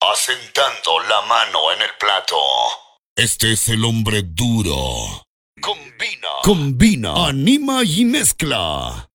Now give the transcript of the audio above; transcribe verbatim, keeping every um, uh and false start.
asentando la mano en el plato. Este es el hombre duro. Combina, combina, anima y mezcla.